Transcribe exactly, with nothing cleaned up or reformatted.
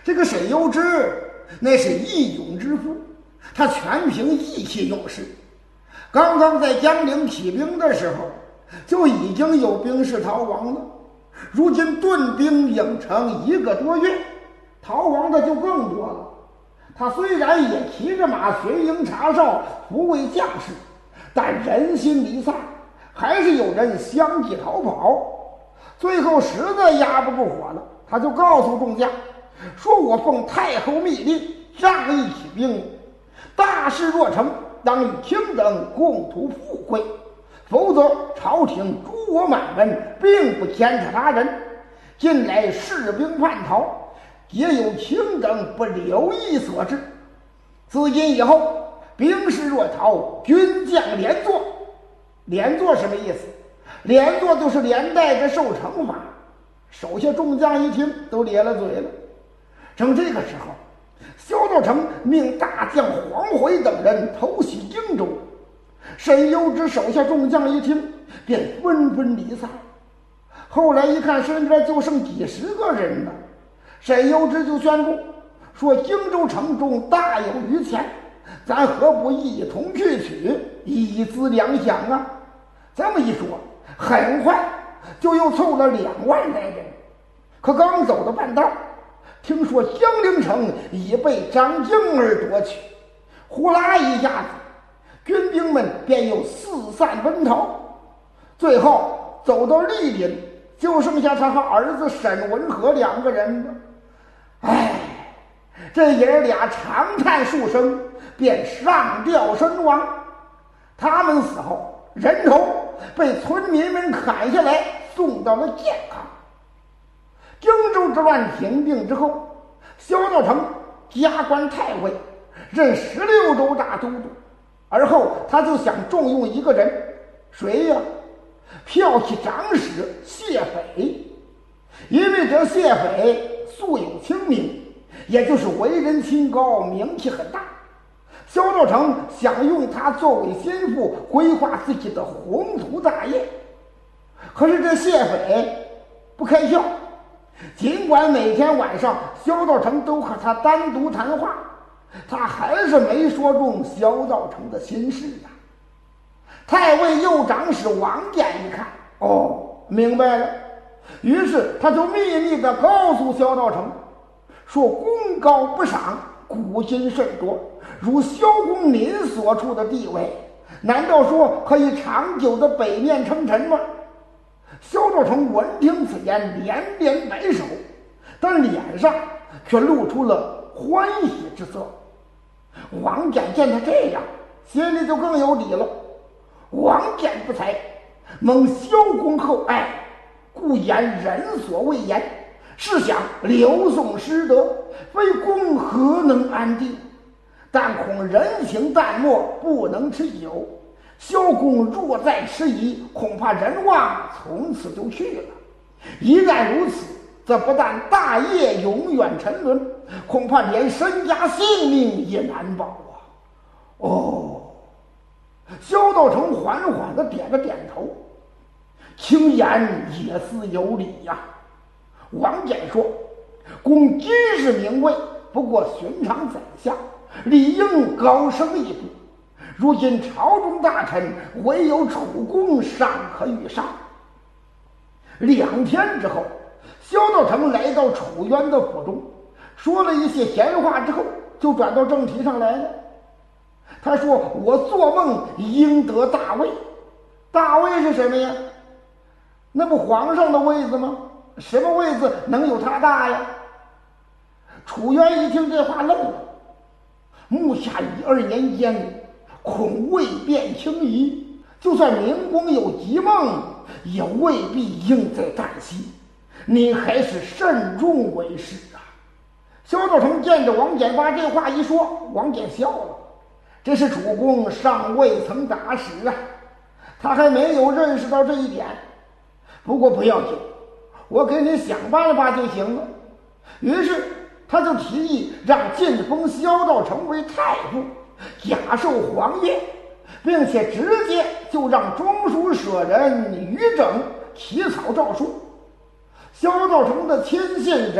这个沈攸之那是义勇之夫，他全凭义气用事。刚刚在江陵起兵的时候，就已经有兵士逃亡了。如今顿兵影城一个多月，逃亡的就更多了。他虽然也骑着马巡营查哨，抚慰将士，但人心离散，还是有人相继逃跑。最后实在压不住火了，他就告诉众将说：“我奉太后密令，仗义起兵，大事若成，当与卿等共图富贵，否则朝廷诛我满门，并不牵扯他人。近来士兵叛逃，皆有卿等不留意所致。自今以后，兵士若逃，军将连坐。”连坐什么意思？连坐就是连带着受惩罚。手下众将一听都咧了嘴了。正这个时候，萧道成命大将黄回等人偷袭荆州。沈攸之手下众将一听，便纷纷离散。后来一看身边就剩几十个人了，沈攸之就宣布说：“荆州城中大有余钱，咱何不一同去取，以资粮饷啊？”这么一说，很快就又凑了两万来人。可刚走到半道，听说江陵城已被张敬儿夺取，呼啦一下子，军兵们便又四散奔逃。最后走到莅临，就剩下他和儿子沈文和两个人了。唉，这爷儿俩长叹数声，便上吊身亡。他们死后，人头被村民们砍下来，送到了健康。荆州之乱平定之后，萧道成加官太尉，任十六州大都督。而后他就想重用一个人，谁呀？骠骑长史谢斐。因为这谢斐素有清名，也就是为人清高，名气很大。萧道成想用他作为心腹，规划自己的宏图大业。可是这谢斐不开窍，尽管每天晚上萧道成都和他单独谈话，他还是没说中萧道成的心事啊。太尉右长史王坚一看，哦，明白了，于是他就秘密地告诉萧道成说：“功高不赏，古今甚多，如萧公您所处的地位，难道说可以长久的北面称臣吗？”萧道成闻听此言，连连摆手，但脸上却露出了欢喜之色。王坚见他这样，心里就更有底了。王坚不才，蒙萧公厚爱，故言人所未言。试想刘宋失德，非公何能安定？但恐人情淡漠，不能持久。萧公若再迟疑，恐怕人望从此就去了。一旦如此，则不但大业永远沉沦，恐怕连身家性命也难保啊！哦，萧道成缓缓地点了点头，轻言也似有理呀、啊。王坚说：“公今日名位，不过寻常宰相，理应高升一步。如今朝中大臣唯有楚公尚可与上。”两天之后，萧道成来到楚渊的府中，说了一些闲话之后，就转到正题上来了。他说：“我做梦应得大位。”大位是什么呀？那不皇上的位子吗？什么位子能有他大呀？楚渊一听这话愣了，目下一二年间，恐未变轻移，就算明公有急梦，也未必应在旦夕。你还是慎重为是啊。萧道成见着王翦把这话一说，王翦笑了。这是楚公尚未曾打使啊，他还没有认识到这一点。不过不要紧，我给你想办法就行了。于是他就提议让晋封萧道成为太傅，假授皇业，并且直接就让中书舍人于整起草诏书。萧道成的亲信人